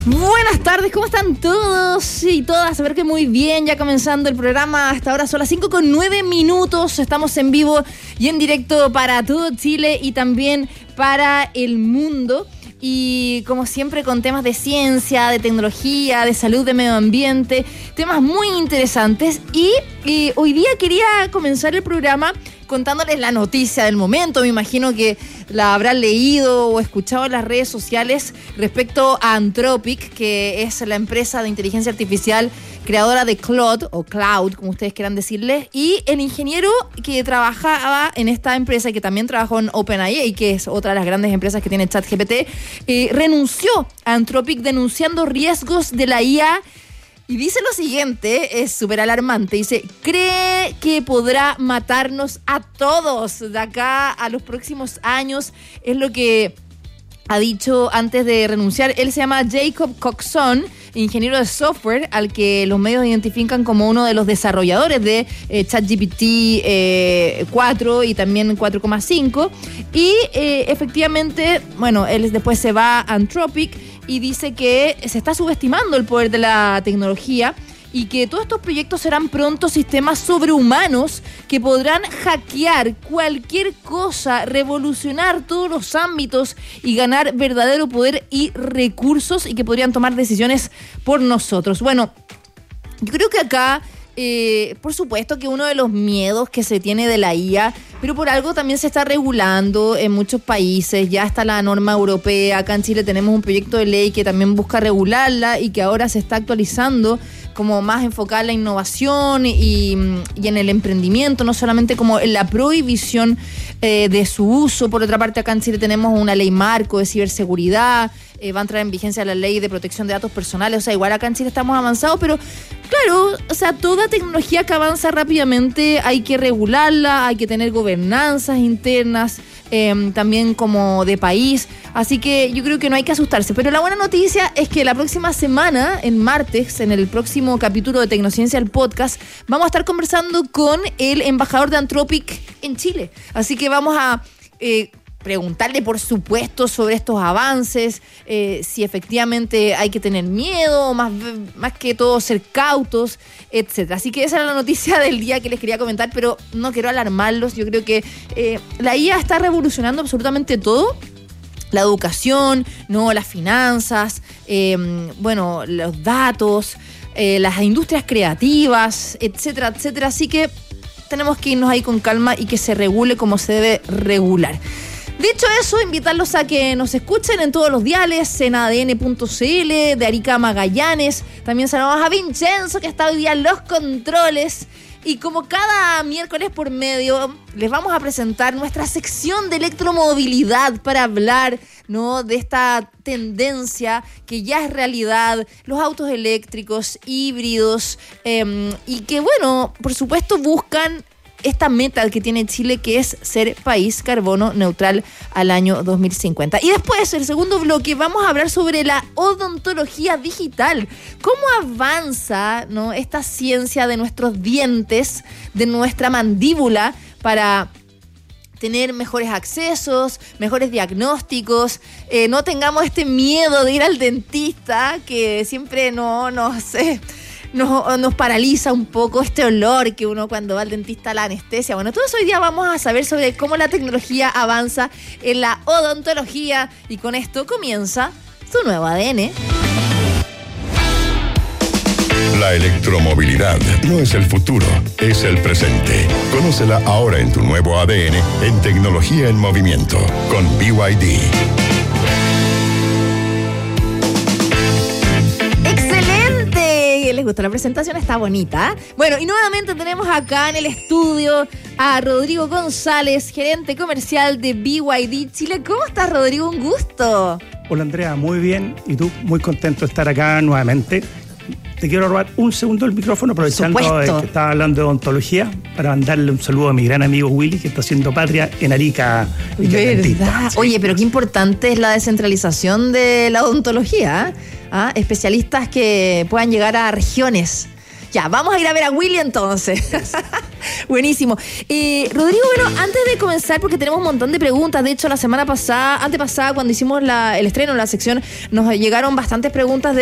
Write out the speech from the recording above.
Buenas tardes, ¿cómo están todos y todas? A ver que muy bien, ya comenzando el programa. Hasta ahora son las 5:09. Estamos en vivo y en directo para todo Chile y también para el mundo. Y como siempre con temas de ciencia, de tecnología, de salud, de medio ambiente, temas muy interesantes. Y hoy día quería comenzar el programa contándoles la noticia del momento. Me imagino que la habrán leído o escuchado en las redes sociales respecto a Anthropic, que es la empresa de inteligencia artificial creadora de Claude, o Cloud, como ustedes quieran decirle, y el ingeniero que trabajaba en esta empresa y que también trabajó en OpenAI, que es otra de las grandes empresas que tiene ChatGPT, renunció a Anthropic denunciando riesgos de la IA. Y dice lo siguiente, es súper alarmante, dice, cree que podrá matarnos a todos de acá a los próximos años, es lo que ha dicho antes de renunciar. Él se llama Jacob Coxon, ingeniero de software, al que los medios identifican como uno de los desarrolladores de ChatGPT 4 y también 4,5. Y efectivamente, bueno, él después se va a Anthropic y dice que se está subestimando el poder de la tecnología y que todos estos proyectos serán pronto sistemas sobrehumanos que podrán hackear cualquier cosa, revolucionar todos los ámbitos y ganar verdadero poder y recursos, y que podrían tomar decisiones por nosotros. Bueno, yo creo que acá, por supuesto que uno de los miedos que se tiene de la IA, pero por algo también se está regulando en muchos países, ya está la norma europea, acá en Chile tenemos un proyecto de ley que también busca regularla y que ahora se está actualizando como más enfocada en la innovación y en el emprendimiento, no solamente como en la prohibición de su uso. Por otra parte, acá en Chile tenemos una ley marco de ciberseguridad, va a entrar en vigencia la ley de protección de datos personales, o sea, igual acá en Chile estamos avanzados, pero claro, o sea, toda tecnología que avanza rápidamente hay que regularla, hay que tener gobernanzas internas, también como de país, así que yo creo que no hay que asustarse. Pero la buena noticia es que la próxima semana, en martes, en el próximo capítulo de Tecnociencia, el podcast, vamos a estar conversando con el embajador de Anthropic en Chile, así que vamos a preguntarle, por supuesto, sobre estos avances, si efectivamente hay que tener miedo, más que todo ser cautos, etcétera. Así que esa era la noticia del día que les quería comentar, pero no quiero alarmarlos. Yo creo que la IA está revolucionando absolutamente todo. La educación, no, las finanzas, bueno, los datos, las industrias creativas, etcétera, etcétera. Así que tenemos que irnos ahí con calma y que se regule como se debe regular. Dicho eso, invitarlos a que nos escuchen en todos los diales, en ADN.cl, de Arica a Magallanes. También saludamos a Vincenzo, que está hoy día en los controles. Y como cada miércoles por medio, les vamos a presentar nuestra sección de electromovilidad para hablar, ¿no?, de esta tendencia que ya es realidad, los autos eléctricos, híbridos, y que, bueno, por supuesto buscan esta meta que tiene Chile, que es ser país carbono neutral al año 2050. Y después, el segundo bloque, vamos a hablar sobre la odontología digital. ¿Cómo avanza, ¿no?, esta ciencia de nuestros dientes, de nuestra mandíbula, para tener mejores accesos, mejores diagnósticos, no tengamos este miedo de ir al dentista, que siempre nos paraliza un poco este olor que uno cuando va al dentista, la anestesia? Bueno, todo eso hoy día vamos a saber sobre cómo la tecnología avanza en la odontología, y con esto comienza su nuevo ADN. La electromovilidad no es el futuro, es el presente. Conócela ahora en tu nuevo ADN en Tecnología en Movimiento con BYD. ¿Les gustó la presentación? Está bonita. Bueno, y nuevamente tenemos acá en el estudio a Rodrigo González, gerente comercial de BYD Chile. ¿Cómo estás, Rodrigo? Un gusto. Hola, Andrea, muy bien. Y tú, muy contento de estar acá nuevamente. Te quiero robar un segundo el micrófono, aprovechando que estaba hablando de odontología, para mandarle un saludo a mi gran amigo Willy, que está haciendo patria en Arica. ¿Verdad? Sí. Oye, pero qué importante es la descentralización de la odontología, ¿eh? Especialistas que puedan llegar a regiones. Ya, vamos a ir a ver a Willy entonces. Buenísimo. Rodrigo, bueno, antes de comenzar, porque tenemos un montón de preguntas, de hecho la semana pasada, antepasada, cuando hicimos el estreno en la sección, nos llegaron bastantes preguntas